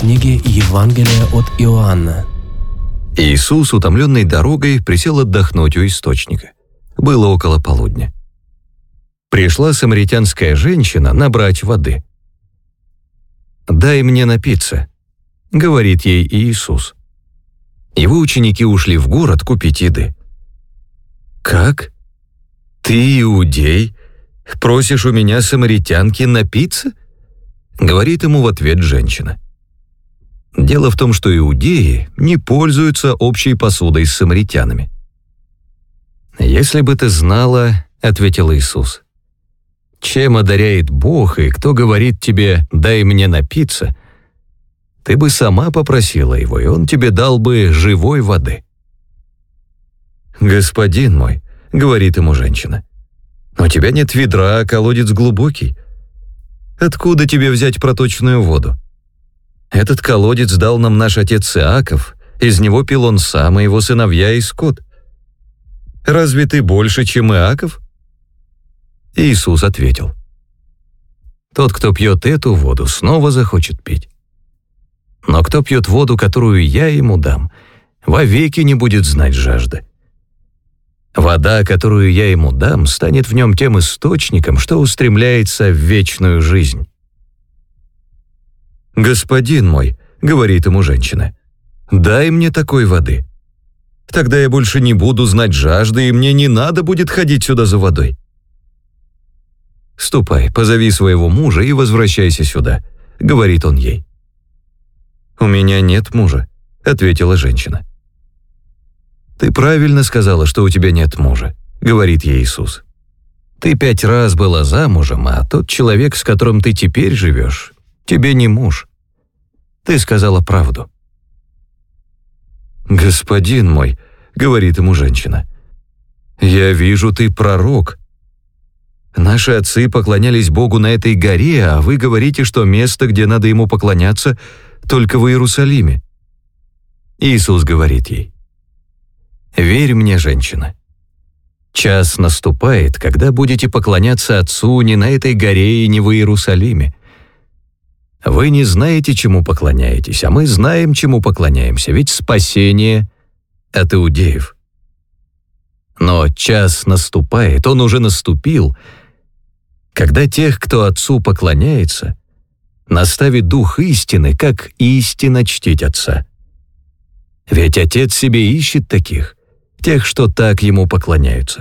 Книги Евангелия от Иоанна. Иисус, утомленный дорогой, присел отдохнуть у источника. Было около полудня. Пришла самаритянская женщина набрать воды. «Дай мне напиться», — говорит ей Иисус. Его ученики ушли в город купить еды. «Как? Ты, иудей, просишь у меня, самаритянки, напиться?» — говорит ему в ответ женщина. Дело в том, что иудеи не пользуются общей посудой с самаритянами. «Если бы ты знала, — ответил Иисус, — чем одаряет Бог и кто говорит тебе «дай мне напиться», ты бы сама попросила его, и он тебе дал бы живой воды». «Господин мой, — говорит ему женщина, — у тебя нет ведра, а колодец глубокий. Откуда тебе взять проточную воду? Этот колодец дал нам наш отец Иаков, из него пил он сам, и его сыновья и скот. Разве ты больше, чем Иаков?» Иисус ответил: «Тот, кто пьет эту воду, снова захочет пить. Но кто пьет воду, которую я ему дам, вовеки не будет знать жажды. Вода, которую я ему дам, станет в нем тем источником, что устремляется в вечную жизнь». «Господин мой, — говорит ему женщина, — дай мне такой воды. Тогда я больше не буду знать жажды, и мне не надо будет ходить сюда за водой. Ступай, позови своего мужа и возвращайся сюда, — говорит он ей. «У меня нет мужа», — ответила женщина. «Ты правильно сказала, что у тебя нет мужа», — говорит ей Иисус. «Ты 5 раз была замужем, а тот человек, с которым ты теперь живешь, тебе не муж. Ты сказала правду». «Господин мой, — говорит ему женщина, — я вижу, ты пророк. Наши отцы поклонялись Богу на этой горе, а вы говорите, что место, где надо ему поклоняться, только в Иерусалиме». Иисус говорит ей: «Верь мне, женщина. Час наступает, когда будете поклоняться Отцу не на этой горе и не в Иерусалиме. Вы не знаете, чему поклоняетесь, а мы знаем, чему поклоняемся, ведь спасение от иудеев. Но час наступает, он уже наступил, когда тех, кто Отцу поклоняется, наставит Дух истины, как истинно чтить Отца. Ведь Отец себе ищет таких, тех, что так Ему поклоняются.